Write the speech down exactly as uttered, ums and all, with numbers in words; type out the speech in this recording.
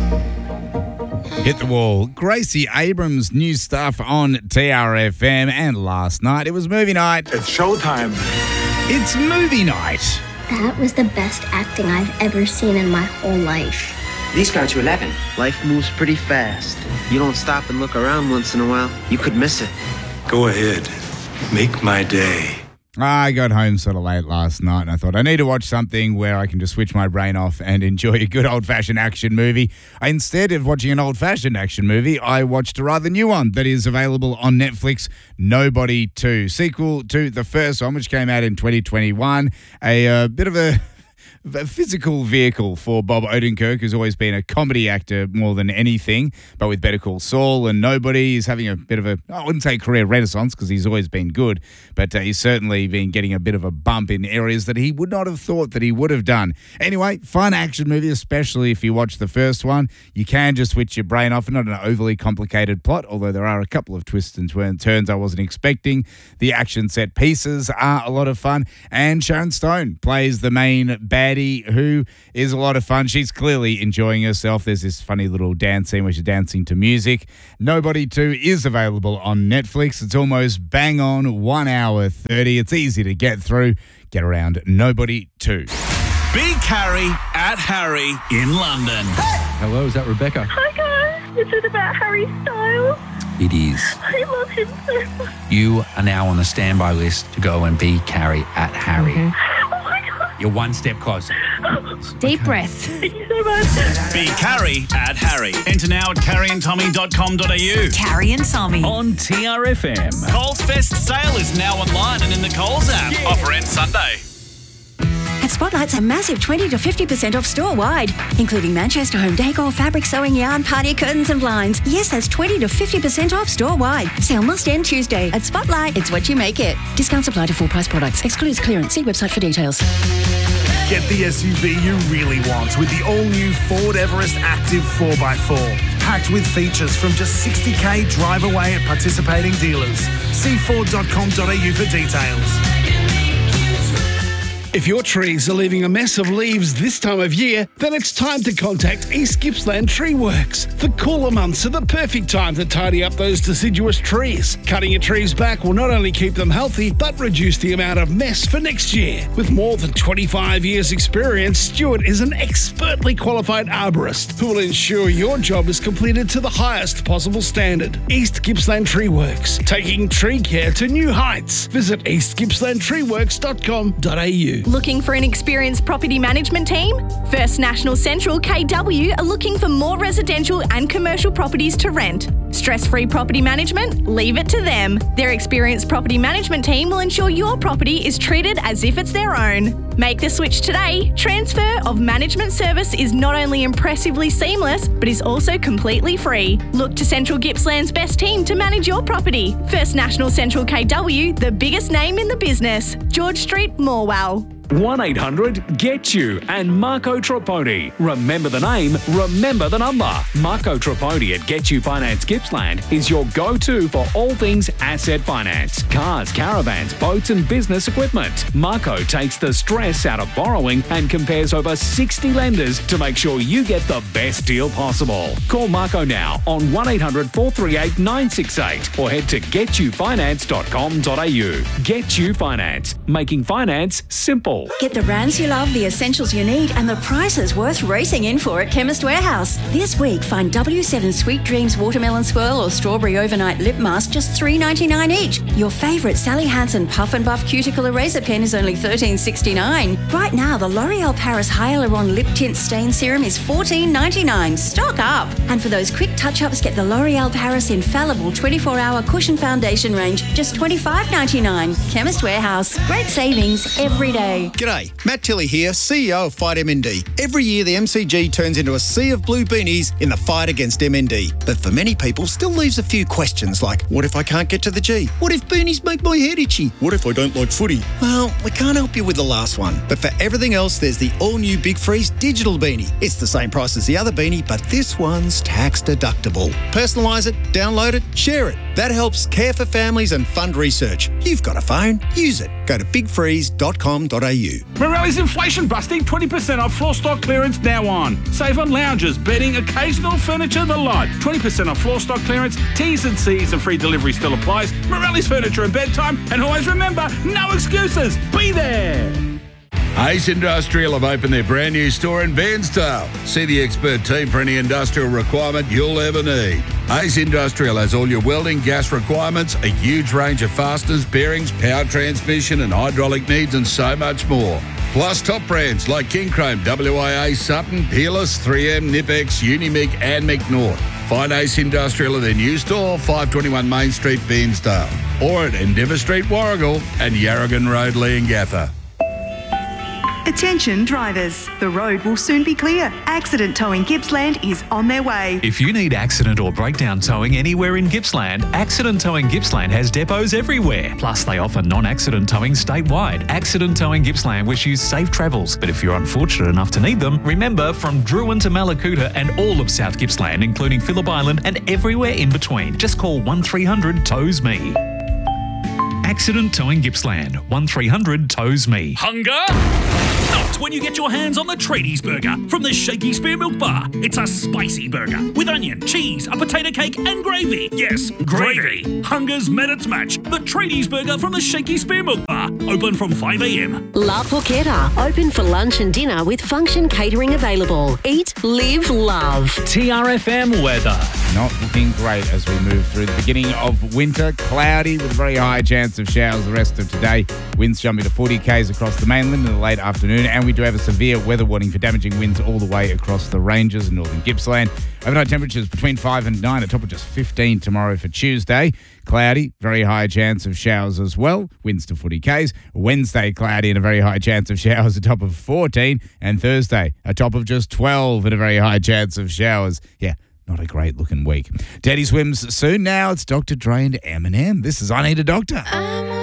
Hit the Wall. Gracie Abrams' new stuff on T R F M, and last night it was movie night. It's showtime. It's movie night. That was the best acting I've ever seen in my whole life. These go to eleven. Life moves pretty fast. You don't stop and look around once in a while, you could miss it. Go ahead. Make my day. I got home sort of late last night and I thought I need to watch something where I can just switch my brain off and enjoy a good old-fashioned action movie. Instead of watching an old-fashioned action movie, I watched a rather new one that is available on Netflix, Nobody two. Sequel to the first one, which came out in twenty twenty-one. A uh, bit of a... A physical vehicle for Bob Odenkirk, who's always been a comedy actor more than anything, but with Better Call Saul and Nobody, he's having a bit of a, I wouldn't say career renaissance because he's always been good, but uh, he's certainly been getting a bit of a bump in areas that he would not have thought that he would have done. Anyway, fun action movie, especially if you watch the first one. You can just switch your brain off, not an overly complicated plot, although there are a couple of twists and turns I wasn't expecting. The action set pieces are a lot of fun, and Sharon Stone plays the main bad who is a lot of fun. She's clearly enjoying herself. There's this funny little dance scene where she's dancing to music. Nobody two is available on Netflix. It's almost bang on one hour thirty. It's easy to get through. Get around Nobody two. Be Carrie at Harry in London. Hello, is that Rebecca? Hi guys, is it about Harry Styles? It is. I love him so much. You are now on the standby list to go and be Carrie at Harry. Mm-hmm. Oh my God. You're one step closer. Deep breaths. Thank you so much. Be Carrie at Harry. Enter now at carrie and tommy dot com dot a u. Carrie and Tommy. On T R F M. Coles Fest sale is now online and in the Coles app. Yeah. Offer ends Sunday. At Spotlight's a massive twenty to fifty percent off store-wide, including Manchester home decor, fabric sewing yarn, party curtains and blinds. Yes, that's twenty to fifty percent off store-wide. Sale must end Tuesday. At Spotlight, it's what you make it. Discounts apply to full-price products. Excludes clearance. See website for details. Get the S U V you really want with the all-new Ford Everest Active four by four. Packed with features from just sixty k drive away at participating dealers. See ford dot com dot a u for details. If your trees are leaving a mess of leaves this time of year, then it's time to contact East Gippsland Tree Works. The cooler months are the perfect time to tidy up those deciduous trees. Cutting your trees back will not only keep them healthy, but reduce the amount of mess for next year. With more than twenty-five years experience, Stuart is an expertly qualified arborist who will ensure your job is completed to the highest possible standard. East Gippsland Tree Works, taking tree care to new heights. Visit east gippsland tree works dot com dot a u. Looking for an experienced property management team? First National Central K W are looking for more residential and commercial properties to rent. Stress-free property management? Leave it to them. Their experienced property management team will ensure your property is treated as if it's their own. Make the switch today. Transfer of management service is not only impressively seamless, but is also completely free. Look to Central Gippsland's best team to manage your property. First National Central K W, the biggest name in the business. George Street, Morwell. one eight hundred get you and Marco Traponi. Remember the name, remember the number. Marco Traponi at Get You Finance Gippsland is your go-to for all things asset finance. Cars, caravans, boats and business equipment. Marco takes the stress out of borrowing and compares over sixty lenders to make sure you get the best deal possible. Call Marco now on one eight hundred four three eight nine six eight or head to get you finance dot com dot a u. Get You Finance, making finance simple. Get the brands you love, the essentials you need, and the prices worth racing in for at Chemist Warehouse. This week, find W seven Sweet Dreams Watermelon Swirl or Strawberry Overnight Lip Mask just three dollars and ninety-nine cents each. Your favourite Sally Hansen Puff and Buff Cuticle Eraser Pen is only thirteen dollars and sixty-nine cents. Right now, the L'Oreal Paris Hyaluron Lip Tint Stain Serum is fourteen dollars and ninety-nine cents. Stock up! And for those quick touch-ups, get the L'Oreal Paris Infallible twenty-four hour Cushion Foundation range, just twenty-five dollars and ninety-nine cents. Chemist Warehouse. Great savings every day. G'day, Matt Tilley here, C E O of Fight M N D. Every year the M C G turns into a sea of blue beanies in the fight against M N D. But for many people still leaves a few questions like, what if I can't get to the G? What if beanies make my head itchy? What if I don't like footy? Well, we can't help you with the last one. But for everything else, there's the all-new Big Freeze digital beanie. It's the same price as the other beanie, but this one's tax deductible. Personalise it, download it, share it. That helps care for families and fund research. You've got a phone, use it. Go to big freeze dot com dot a u. Morelli's inflation busting, twenty percent off floor stock clearance now on. Save on lounges, bedding, occasional furniture, the lot. twenty percent off floor stock clearance, T's and C's and free delivery still applies. Morelli's Furniture and Bedtime, and always remember, no excuses. Be there. Ace Industrial have opened their brand new store in Bairnsdale. See the expert team for any industrial requirement you'll ever need. Ace Industrial has all your welding, gas requirements, a huge range of fasteners, bearings, power transmission and hydraulic needs and so much more. Plus top brands like King Chrome, W I A, Sutton, Peerless, three M, Nipex, Unimig and McNaught. Find Ace Industrial at their new store, five twenty-one Main Street, Bairnsdale, or at Endeavour Street, Warragul and Yarragon Road, Leongatha. Attention drivers, the road will soon be clear. Accident Towing Gippsland is on their way. If you need accident or breakdown towing anywhere in Gippsland, Accident Towing Gippsland has depots everywhere. Plus, they offer non-accident towing statewide. Accident Towing Gippsland wish you safe travels. But if you're unfortunate enough to need them, remember, from Druin to Malakuta and all of South Gippsland, including Phillip Island and everywhere in between, just call one three hundred tows me. Accident Towing Gippsland, one three hundred tows me. Hunger? Not when you get your hands on the Tradies Burger from the Shaky Spear Milk Bar. It's a spicy burger with onion, cheese, a potato cake and gravy. Yes, gravy. Hunger's met its match. The Tradies Burger from the Shaky Spear Milk Bar. Open from five a.m. La Porchetta, open for lunch and dinner with function catering available. Eat, live, love. T R F M weather. Not looking great as we move through the beginning of winter. Cloudy with a very high chance of showers the rest of today. Winds jumping to forty kays across the mainland in the late afternoon. And we do have a severe weather warning for damaging winds all the way across the ranges in northern Gippsland. Overnight temperatures between five and nine, a top of just fifteen tomorrow for Tuesday. Cloudy, very high chance of showers as well. Winds to forty kays. Wednesday, cloudy and a very high chance of showers, a top of fourteen. And Thursday, a top of just twelve and a very high chance of showers. Yeah. Not a great looking week. Daddy Swims soon now. It's Doctor Dre and Eminem. This is I Need a Doctor. I'm